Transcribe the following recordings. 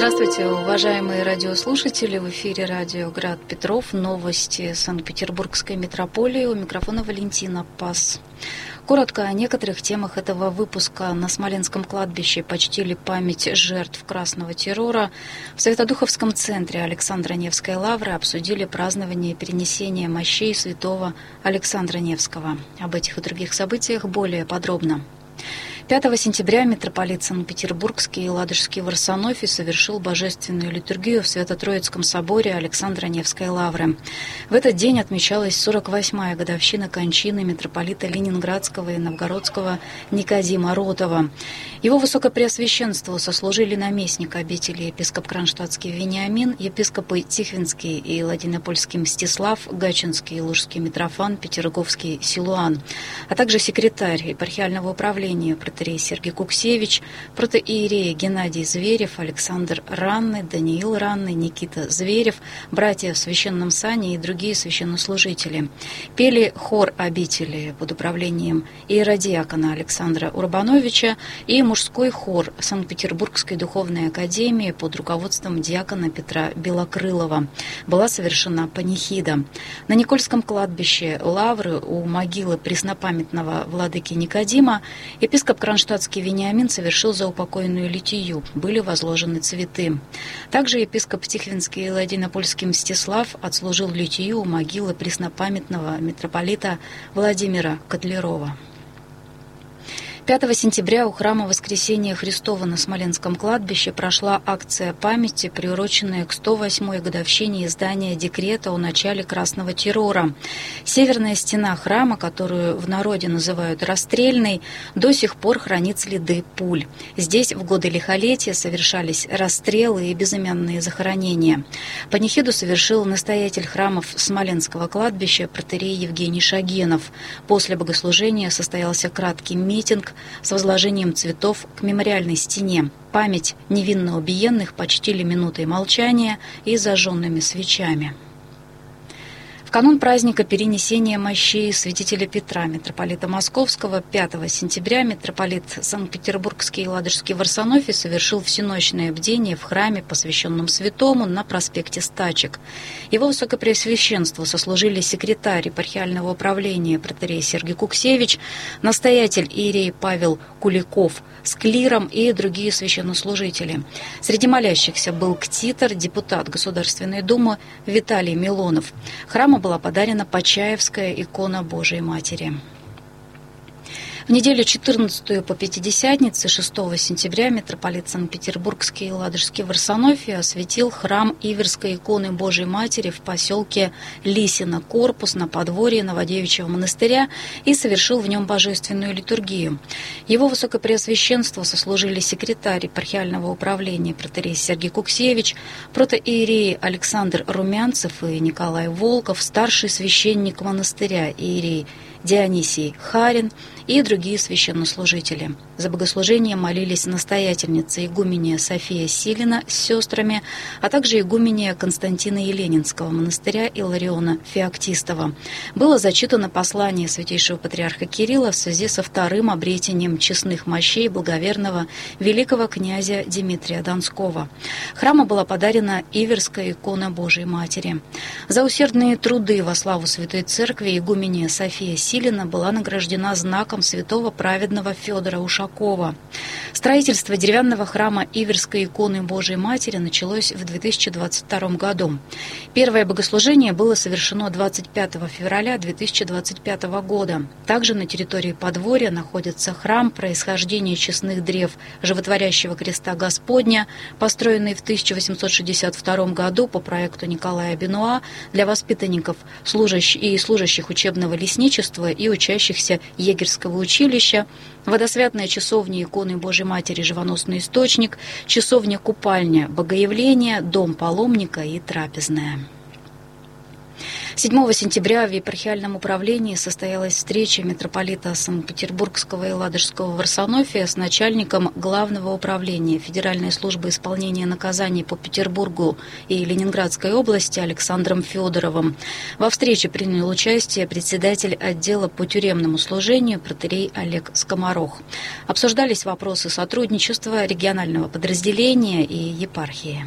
Здравствуйте, уважаемые радиослушатели. В эфире радио «Град Петров». Новости Санкт-Петербургской метрополии. У микрофона Валентина Пас. Коротко о некоторых темах этого выпуска. На Смоленском кладбище почтили память жертв красного террора. В Святодуховском центре Александра Невской лавры обсудили празднование перенесения мощей святого Александра Невского. Об этих и других событиях более подробно. 5 сентября митрополит Санкт-Петербургский и Ладожский в Варсонофе совершил божественную литургию в Свято-Троицком соборе Александра Невской лавры. В этот день отмечалась 48-я годовщина кончины митрополита Ленинградского и Новгородского Никодима Ротова. Его высокопреосвященству сослужили наместник обители епископ Кронштадтский Вениамин, епископы Тихвинский и Ладинопольский Мстислав, Гатчинский и Лужский Митрофан, Петерговский Силуан, а также секретарь епархиального управления протоиерей Сергий Куксевич, протоиерей Геннадий Зверев, Александр Ранный, Даниил Ранный, Никита Зверев, братья в священном сане и другие священнослужители. Пели хор обители под управлением иеродиакона Александра Урбановича и мужской хор Санкт-Петербургской духовной академии под руководством диакона Петра Белокрылова. Была совершена панихида. На Никольском кладбище Лавры у могилы преснопамятного владыки Никодима епископ Кронштадтский Вениамин совершил заупокойную литию. Были возложены цветы. Также епископ Тихвинский и Ладинопольский Мстислав отслужил литию у могилы преснопамятного митрополита Владимира Котлярова. 5 сентября у храма Воскресения Христова на Смоленском кладбище прошла акция памяти, приуроченная к 108-й годовщине издания декрета о начале красного террора. Северная стена храма, которую в народе называют Расстрельной, до сих пор хранит следы пуль. Здесь в годы лихолетия совершались расстрелы и безымянные захоронения. Панихиду совершил настоятель храмов Смоленского кладбища протоиерей Евгений Шагенов. После богослужения состоялся краткий митинг с возложением цветов к мемориальной стене. Память невинно убиенных почтили минутой молчания и зажженными свечами. В канун праздника перенесения мощей святителя Петра, митрополита Московского, 5 сентября митрополит Санкт-Петербургский и Ладожский в Варсонофе совершил всеночное бдение в храме, посвященном святому, на проспекте Стачек. Его высокопреосвященству сослужили секретарь епархиального управления протоиерей Сергий Куксевич, настоятель иерей Павел Куликов с клиром и другие священнослужители. Среди молящихся был ктитор, депутат Государственной Думы Виталий Милонов. Храму была подарена Почаевская икона Божией Матери. В неделю 14 по Пятидесятнице 6 сентября митрополит Санкт-Петербургский и Ладожский в Варсонофе осветил храм Иверской иконы Божией Матери в поселке Лисино, корпус на подворье Новодевичьего монастыря и совершил в нем божественную литургию. Его высокопреосвященство сослужили секретарь епархиального управления протоиерей Сергий Куксевич, протоиерей Александр Румянцев и Николай Волков, старший священник монастыря иерей Дионисий Харин и другие священнослужители. За богослужение молились настоятельница игуменья София Силина с сестрами, а также игуменья Константина Еленинского монастыря Илариона Феоктистова. Было зачитано послание святейшего патриарха Кирилла в связи со вторым обретением честных мощей благоверного великого князя Дмитрия Донского. Храму была подарена Иверская икона Божией Матери. За усердные труды во славу Святой Церкви игуменья София Силина была награждена знаком святого праведного Федора Ушакова. Строительство деревянного храма Иверской иконы Божией Матери началось в 2022 году. Первое богослужение было совершено 25 февраля 2025 года. Также на территории подворья находится храм происхождения честных древ Животворящего Креста Господня, построенный в 1862 году по проекту Николая Бенуа для воспитанников служащих учебного лесничества и учащихся егерского училища, водосвятная часовня иконы Божией Матери Живоносный источник, часовня-купальня Богоявления, дом паломника и трапезная. 7 сентября в епархиальном управлении состоялась встреча митрополита Санкт-Петербургского и Ладожского Варсонофия с начальником Главного управления Федеральной службы исполнения наказаний по Петербургу и Ленинградской области Александром Федоровым. Во встрече принял участие председатель отдела по тюремному служению протоиерей Олег Скоморох. Обсуждались вопросы сотрудничества регионального подразделения и епархии.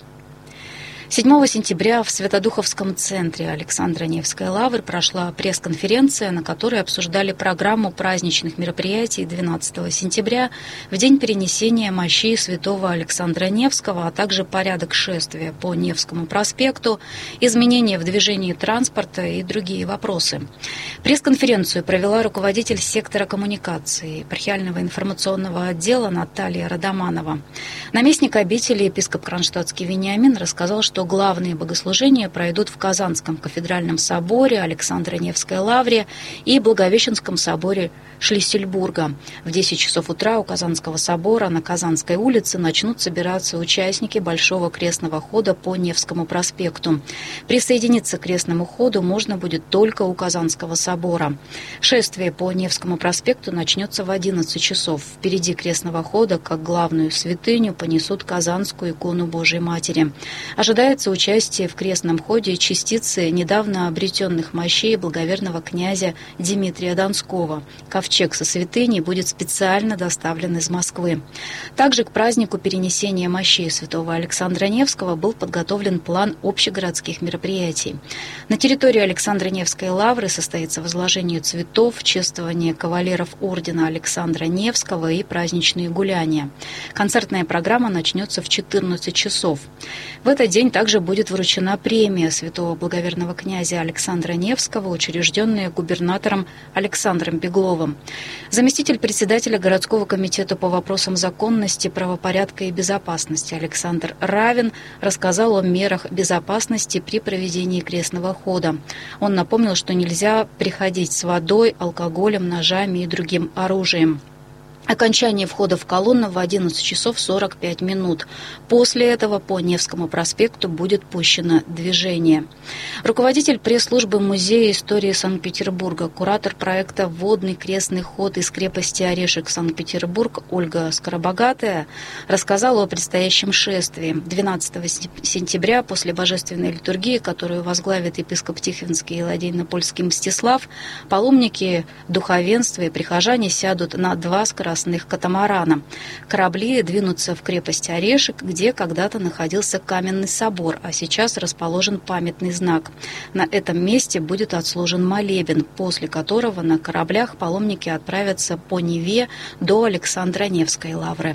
7 сентября в Святодуховском центре Александра Невской лавры прошла пресс-конференция, на которой обсуждали программу праздничных мероприятий 12 сентября в день перенесения мощей святого Александра Невского, а также порядок шествия по Невскому проспекту, изменения в движении транспорта и другие вопросы. Пресс-конференцию провела руководитель сектора коммуникации епархиального информационного отдела Наталья Радоманова. Наместник обители епископ Кронштадтский Вениамин рассказал, что главные богослужения пройдут в Казанском кафедральном соборе, Александро-Невской лавре и Благовещенском соборе Шлиссельбурга. В 10 часов утра у Казанского собора на Казанской улице начнут собираться участники Большого крестного хода по Невскому проспекту. Присоединиться к крестному ходу можно будет только у Казанского собора. Шествие по Невскому проспекту начнется в 11 часов. Впереди крестного хода, как главную святыню, понесут Казанскую икону Божией Матери. Ожидается участие в крестном ходе частицы недавно обретенных мощей благоверного князя Дмитрия Донского. Ковчег со святыней будет специально доставлен из Москвы. Также к празднику перенесения мощей святого Александра Невского был подготовлен план общегородских мероприятий. На территории Александро-Невской лавры состоится возложение цветов, чествование кавалеров ордена Александра Невского и праздничные гуляния. Концертная программа начнется в 14 часов. В этот день также будет вручена премия святого благоверного князя Александра Невского, учрежденная губернатором Александром Бегловым. Заместитель председателя городского комитета по вопросам законности, правопорядка и безопасности Александр Равин рассказал о мерах безопасности при проведении крестного хода. Он напомнил, что нельзя приходить с водой, алкоголем, ножами и другим оружием. Окончание входа в колонну в 11 часов 45 минут. После этого по Невскому проспекту будет пущено движение. Руководитель пресс-службы Музея истории Санкт-Петербурга, куратор проекта «Водный крестный ход из крепости Орешек Санкт-Петербург» Ольга Скоробогатая рассказала о предстоящем шествии. 12 сентября после божественной литургии, которую возглавит епископ Тихвинский и Ладейно-Польский Мстислав, паломники, духовенство и прихожане сядут на 2 скоростных катамарана. Корабли двинутся в крепость Орешек, где когда-то находился каменный собор, а сейчас расположен памятный знак. На этом месте будет отслужен молебен, после которого на кораблях паломники отправятся по Неве до Александро-Невской лавры.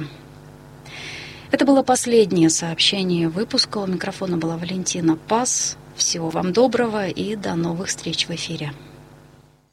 Это было последнее сообщение выпуска. У микрофона была Валентина Пас. Всего вам доброго и до новых встреч в эфире.